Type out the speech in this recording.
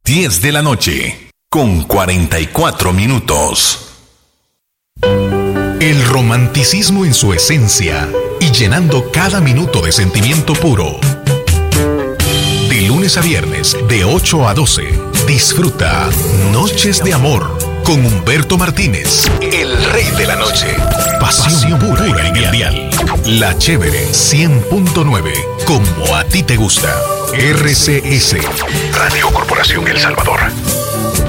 10 de la noche, con 44 minutos. El romanticismo en su esencia y llenando cada minuto de sentimiento puro. De lunes a viernes, de 8 a 12, disfruta Noches de Amor con Humberto Martínez, el rey de la noche. Pasión pura en el dial. La Chévere 100.9, como a ti te gusta. RCS, Radio Corporación El Salvador.